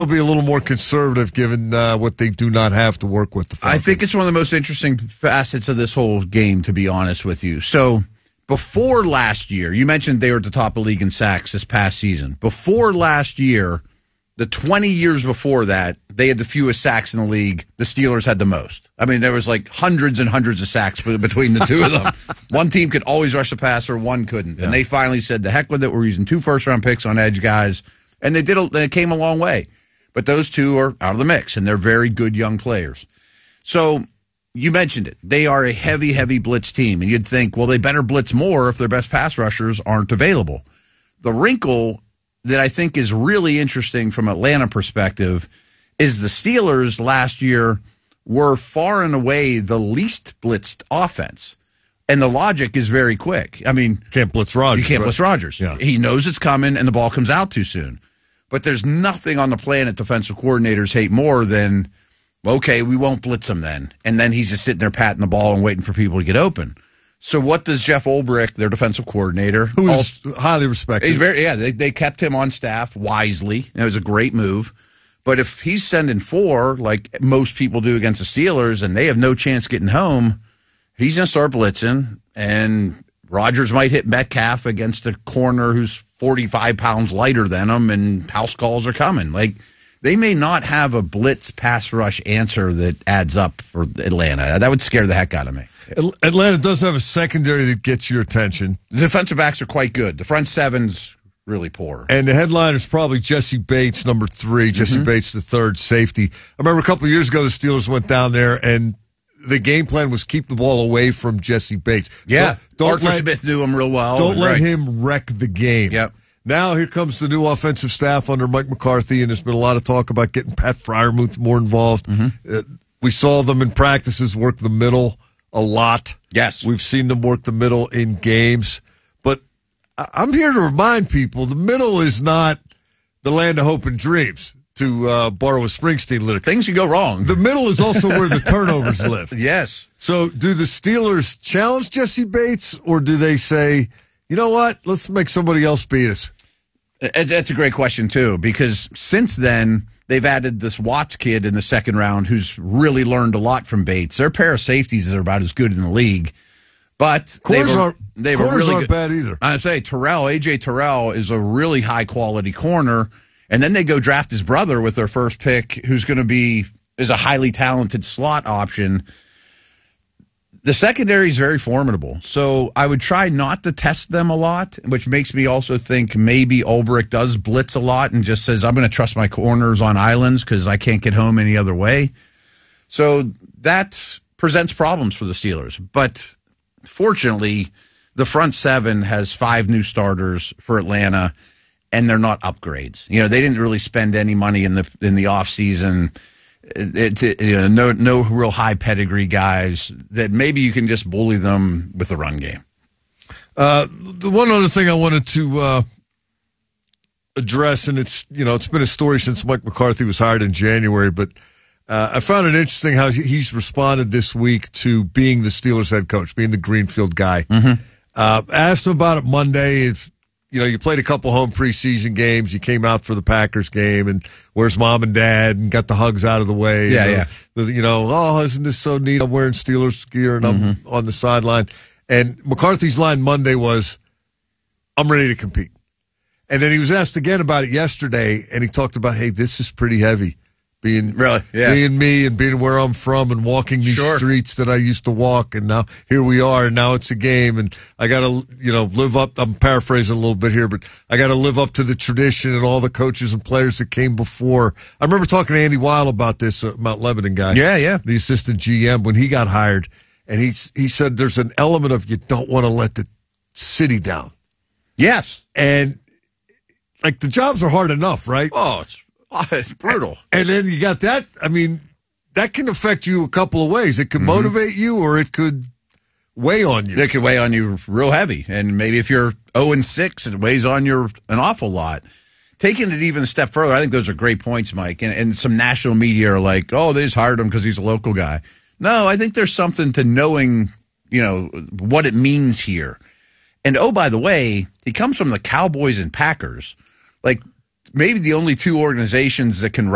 be a little more conservative given what they do not have to work with. I think it's one of the most interesting facets of this whole game, to be honest with you. So before last year, you mentioned they were at the top of the league in sacks this past season. Before last year, the 20 years before that, they had the fewest sacks in the league. The Steelers had the most. I mean, there was like hundreds and hundreds of sacks between the two of them. One team could always rush the passer, one couldn't. Yeah. And they finally said, the heck with it. We're using 2 first-round picks on edge guys. And they came a long way. But those two are out of the mix, and they're very good young players. So you mentioned it. They are a heavy, heavy blitz team. And you'd think, well, they better blitz more if their best pass rushers aren't available. The wrinkle that I think is really interesting from Atlanta perspective is the Steelers last year were far and away the least blitzed offense. And the logic is very quick. I mean, can't blitz Rodgers. You can't blitz Rodgers. Yeah. He knows it's coming, and the ball comes out too soon. But there's nothing on the planet defensive coordinators hate more than, okay, we won't blitz him then. And then he's just sitting there patting the ball and waiting for people to get open. So what does Jeff Ulbrich, their defensive coordinator, who is highly respected? They kept him on staff wisely. It was a great move. But if he's sending 4, like most people do against the Steelers, and they have no chance getting home, he's going to start blitzing, and Rodgers might hit Metcalf against a corner who's 45 pounds lighter than him, and house calls are coming. Like, they may not have a blitz pass rush answer that adds up for Atlanta. That would scare the heck out of me. Atlanta does have a secondary that gets your attention. The defensive backs are quite good. The front seven's really poor. And the headliner is probably Jesse Bates, number 3. Jesse Bates, the third safety. I remember a couple of years ago, the Steelers went down there, and the game plan was keep the ball away from Jesse Bates. Yeah. Arthur Smith knew him real well. Don't let him wreck the game. Yep. Now here comes the new offensive staff under Mike McCarthy, and there's been a lot of talk about getting Pat Freiermuth more involved. We saw them in practices work the middle a lot. Yes. We've seen them work the middle in games. But I'm here to remind people the middle is not the land of hope and dreams, to borrow a Springsteen lyric. Things can go wrong. The middle is also where the turnovers live. Yes. So do the Steelers challenge Jesse Bates, or do they say, you know what, let's make somebody else beat us? That's a great question, too, because since then, they've added this Watts kid in the second round who's really learned a lot from Bates. Their pair of safeties are about as good in the league. But corners aren't really bad either. I say A.J. Terrell is a really high-quality corner, and then they go draft his brother with their first pick, who's going to is a highly talented slot option. The secondary is very formidable, so I would try not to test them a lot, which makes me also think maybe Ulbrich does blitz a lot and just says, I'm going to trust my corners on islands because I can't get home any other way. So that presents problems for the Steelers. But fortunately, the front seven has 5 new starters for Atlanta, and they're not upgrades. You know, they didn't really spend any money in the offseason. No real high pedigree guys that maybe you can just bully them with the run game. The one other thing I wanted to address, and it's been a story since Mike McCarthy was hired in January, but I found it interesting how he's responded this week to being the Steelers head coach, being the Greenfield guy. Asked him about it Monday. If you played a couple home preseason games, you came out for the Packers game, and where's mom and dad, and got the hugs out of the way. Isn't this so neat? I'm wearing Steelers gear and I'm on the sideline. And McCarthy's line Monday was, I'm ready to compete. And then he was asked again about it yesterday, and he talked about, hey, this is pretty heavy. Being me and being where I'm from and walking these streets that I used to walk, and now here we are, and now it's a game, and I got to live up. I'm paraphrasing a little bit here, but I got to live up to the tradition and all the coaches and players that came before. I remember talking to Andy Weil about this, Mount Lebanon guy, the assistant GM, when he got hired, and he said there's an element of you don't want to let the city down. Yes, and like the jobs are hard enough, right? It's brutal. And then you got that. I mean, that can affect you a couple of ways. It could motivate you, or it could weigh on you. It could weigh on you real heavy. And maybe if you're 0-6, it weighs on you an awful lot. Taking it even a step further, I think those are great points, Mike. And some national media are like, oh, they just hired him because he's a local guy. No, I think there's something to knowing, what it means here. And, oh, by the way, he comes from the Cowboys and Packers. Like, maybe the only 2 organizations that can